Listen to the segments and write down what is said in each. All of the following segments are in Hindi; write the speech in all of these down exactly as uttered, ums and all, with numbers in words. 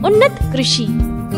उन्नत कृषि।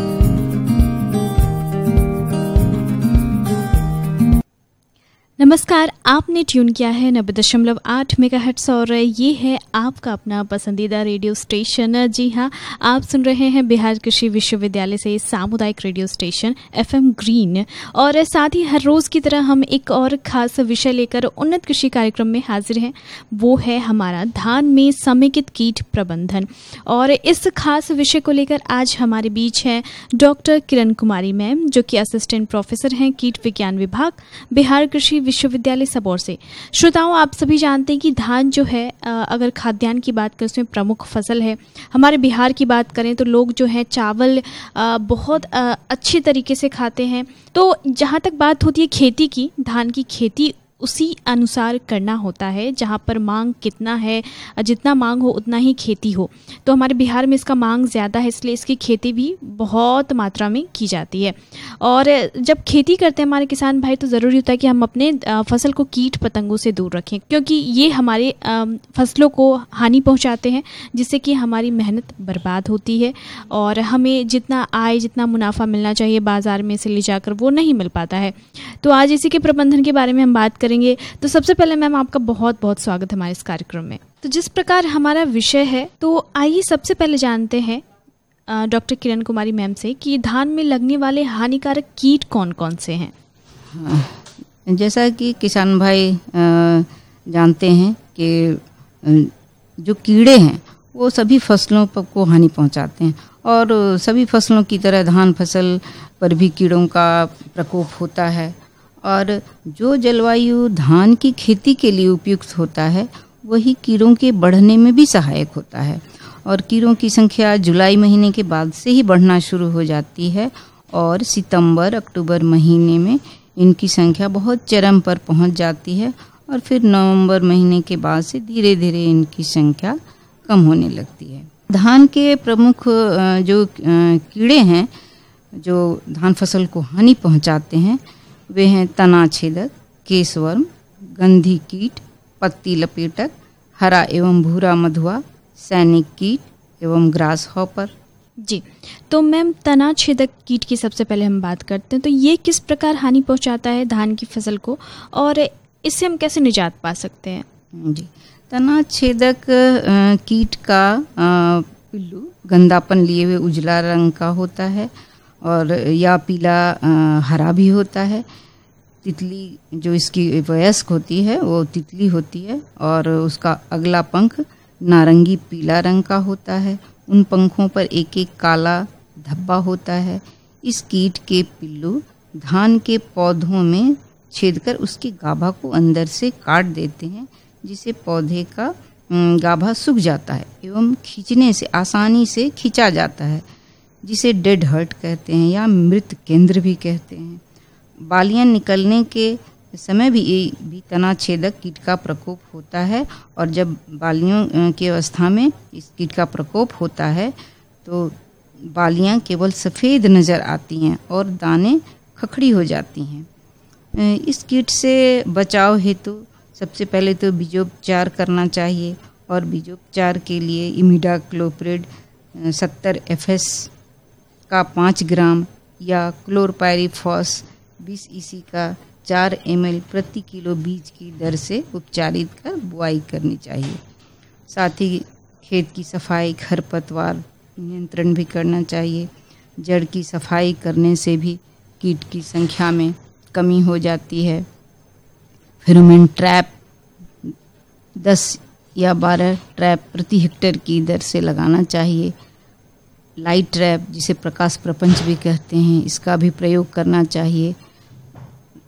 नमस्कार, आपने ट्यून किया है नब्बे दशमलव आठ मेगाहर्ट्ज़ और ये है आपका अपना पसंदीदा रेडियो स्टेशन। जी हाँ, आप सुन रहे हैं बिहार कृषि विश्वविद्यालय से सामुदायिक रेडियो स्टेशन एफएम ग्रीन। और साथ ही हर रोज़ की तरह हम एक और ख़ास विषय लेकर उन्नत कृषि कार्यक्रम में हाजिर हैं। वो है हमारा धान में समेकित कीट प्रबंधन। और इस खास विषय को लेकर आज हमारे बीच हैं डॉक्टर किरण कुमारी मैम, जो कि असिस्टेंट प्रोफेसर हैं कीट विज्ञान विभाग, बिहार कृषि विश्वविद्यालय सबौर से। श्रोताओं, आप सभी जानते हैं कि धान जो है, अगर खाद्यान्न की बात करें उसमें प्रमुख फसल है। हमारे बिहार की बात करें तो लोग जो है चावल बहुत अच्छी तरीके से खाते हैं। तो जहाँ तक बात होती है खेती की, धान की खेती उसी अनुसार करना होता है जहाँ पर मांग कितना है, जितना मांग हो उतना ही खेती हो। तो हमारे बिहार में इसका मांग ज़्यादा है, इसलिए इसकी खेती भी बहुत मात्रा में की जाती है। और जब खेती करते हैं हमारे किसान भाई, तो ज़रूरी होता है कि हम अपने फसल को कीट पतंगों से दूर रखें, क्योंकि ये हमारे फसलों को हानि पहुँचाते हैं, जिससे कि हमारी मेहनत बर्बाद होती है और हमें जितना आय, जितना मुनाफा मिलना चाहिए बाज़ार में से ले जाकर, वो नहीं मिल पाता है। तो आज इसी के प्रबंधन के बारे में हम बात करेंगे। तो सबसे पहले मैम, आपका बहुत बहुत स्वागत है हमारे इस कार्यक्रम में। तो जिस प्रकार हमारा विषय है, तो आइए सबसे पहले जानते हैं डॉक्टर किरण कुमारी मैम से कि धान में लगने वाले हानिकारक कीट कौन कौन से हैं। हाँ, जैसा कि किसान भाई जानते हैं कि जो कीड़े हैं वो सभी फसलों को हानि पहुंचाते हैं, और सभी फसलों की तरह धान फसल पर भी कीड़ों का प्रकोप होता है। और जो जलवायु धान की खेती के लिए उपयुक्त होता है, वही कीड़ों के बढ़ने में भी सहायक होता है। और कीड़ों की संख्या जुलाई महीने के बाद से ही बढ़ना शुरू हो जाती है, और सितंबर अक्टूबर महीने में इनकी संख्या बहुत चरम पर पहुंच जाती है, और फिर नवंबर महीने के बाद से धीरे धीरे इनकी संख्या कम होने लगती है। धान के प्रमुख जो कीड़े हैं जो धान फसल को हानि पहुंचाते हैं, वे हैं तना छेदक, केसवर्म, गंधी कीट, पत्ती लपेटक, हरा एवं भूरा मधुआ, सैनिक कीट एवं ग्रास हॉपर। जी, तो मैम तना छेदक कीट की सबसे पहले हम बात करते हैं। तो ये किस प्रकार हानि पहुंचाता है धान की फसल को, और इससे हम कैसे निजात पा सकते हैं? जी, तना छेदक कीट का पिल्लू गंदापन लिए हुए उजला रंग का होता है, और या पीला हरा भी होता है। तितली जो इसकी वयस्क होती है वो तितली होती है, और उसका अगला पंख नारंगी पीला रंग का होता है। उन पंखों पर एक एक काला धब्बा होता है। इस कीट के पिल्लू धान के पौधों में छेदकर उसके गाभा को अंदर से काट देते हैं, जिससे पौधे का गाभा सूख जाता है एवं खींचने से आसानी से खींचा जाता है, जिसे डेड हर्ट कहते हैं या मृत केंद्र भी कहते हैं। बालियां निकलने के समय भी ये भी तना छेदक कीट का प्रकोप होता है, और जब बालियों की अवस्था में इस कीट का प्रकोप होता है तो बालियां केवल सफ़ेद नज़र आती हैं और दाने खखड़ी हो जाती हैं। इस कीट से बचाव हेतु सबसे पहले तो बीजोपचार करना चाहिए, और बीजोपचार के लिए इमिडाक्लोप्रिड सत्तर एफ एस का पाँच ग्राम या क्लोरपायरीफॉस बीस ईसी का चार एम एल प्रति किलो बीज की दर से उपचारित कर बुआई करनी चाहिए। साथ ही खेत की सफाई, खरपतवार नियंत्रण भी करना चाहिए। जड़ की सफाई करने से भी कीट की संख्या में कमी हो जाती है। फेरोमोन ट्रैप दस या बारह ट्रैप प्रति हेक्टेयर की दर से लगाना चाहिए। लाइट ट्रैप, जिसे प्रकाश प्रपंच भी कहते हैं, इसका भी प्रयोग करना चाहिए।